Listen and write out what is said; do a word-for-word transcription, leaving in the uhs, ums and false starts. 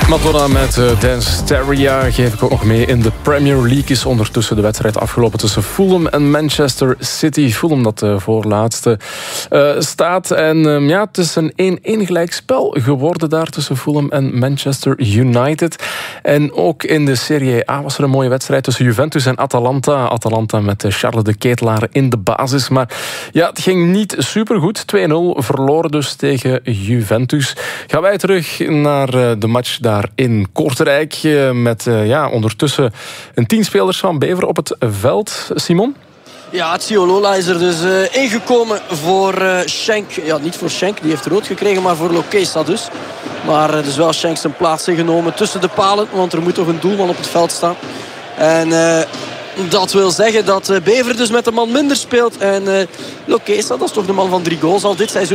Madonna met uh, Dance Hysteria geef ik ook nog mee. In de Premier League is ondertussen de wedstrijd afgelopen tussen Fulham en Manchester City. Fulham dat de voorlaatste uh, staat. En uh, ja, het is een één-één gelijk spel geworden daar tussen Fulham en Manchester United. En ook in de Serie A was er een mooie wedstrijd tussen Juventus en Atalanta. Atalanta met Charles de Ketelaar in de basis. Maar ja, het ging niet supergoed. twee nul verloren dus tegen Juventus. Gaan wij terug naar uh, de match daar in Kortrijk. Met uh, ja, ondertussen een tien spelers van Beveren op het veld. Simon? Ja, Tsiolola is er dus uh, ingekomen voor uh, Schenk. Ja, niet voor Schenk, die heeft rood gekregen, maar voor Lokesa dus. Maar uh, dus wel Schenk zijn plaats ingenomen tussen de palen, want er moet toch een doelman op het veld staan. En uh, dat wil zeggen dat uh, Beveren dus met een man minder speelt. En uh, Lokesa, dat is toch de man van drie goals al dit seizoen.